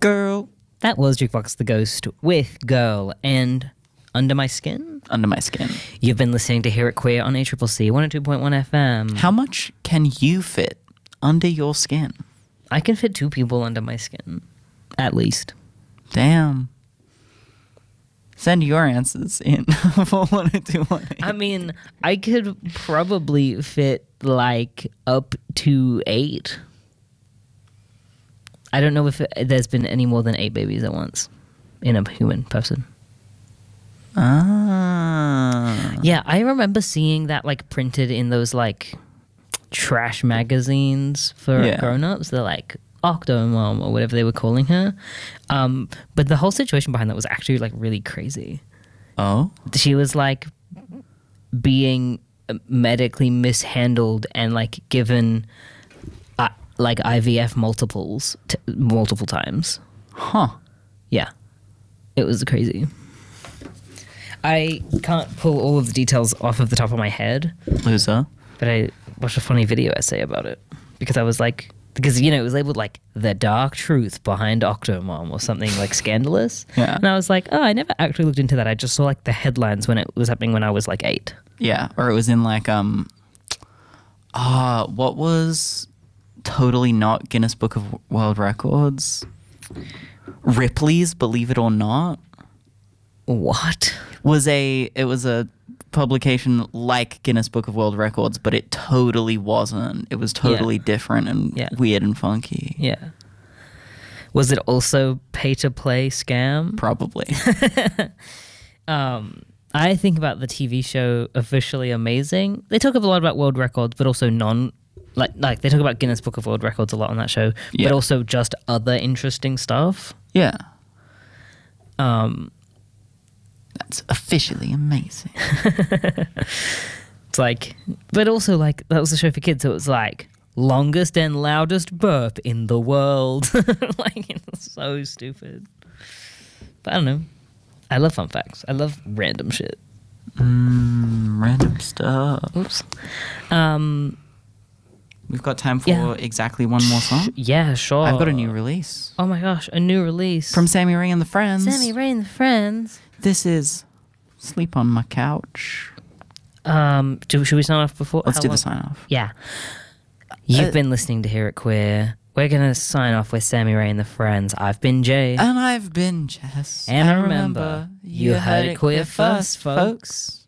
Girl. That was Jukebox the Ghost with Girl and Under My Skin. Under My Skin. You've been listening to Hear It Queer on ACCC 102.1 FM. How much can you fit under your skin? I can fit 2 people under my skin, at least. Damn. Send your answers in for 1021. I mean, I could probably fit like up to 8. I don't know if there's been any more than 8 babies at once in a human person. Ah. Yeah, I remember seeing that like printed in those like trash magazines for grown-ups. They're like Octomom or whatever they were calling her. But the whole situation behind that was actually like really crazy. Oh? She was like being medically mishandled and like given like IVF multiple times. Huh. Yeah. It was crazy. I can't pull all of the details off of the top of my head. Loser. But I watched a funny video essay about it. Because I was like... Because, you know, it was labeled like the dark truth behind Octomom or something like scandalous. Yeah. And I was like, oh, I never actually looked into that. I just saw like the headlines when it was happening when I was like 8. Yeah. Or it was in like, what was totally not Guinness Book of World Records? Ripley's Believe It or Not. What? It was a publication like Guinness Book of World Records, but it totally wasn't. It was totally different and weird and funky. Yeah. Was it also pay-to-play scam? Probably. I think about the TV show Officially Amazing. They talk a lot about world records, but also like they talk about Guinness Book of World Records a lot on that show, but also just other interesting stuff. Yeah. That's officially amazing. It's like, but also like that was a show for kids, so it was like longest and loudest burp in the world. Like it's so stupid. But I don't know. I love fun facts. I love random shit. Random stuff. Oops. We've got time for exactly one more song. Yeah, sure. I've got a new release. Oh my gosh, a new release from Sammy Ray and the Friends. Sammy Ray and the Friends. This is Sleep on My Couch. Should we sign off before? Let's do the sign off. Yeah. You've been listening to Hear It Queer. We're going to sign off with Sammy Ray and the Friends. I've been Jay. And I've been Jess. And remember, you heard it queer first, folks.